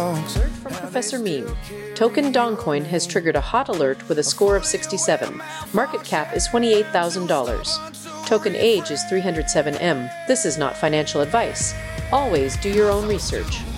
Alert from Professor Meme. Token Dongcoin has triggered a hot alert with a score of 67. Market cap is $28,000. Token age is 307M. This is not financial advice. Always do your own research.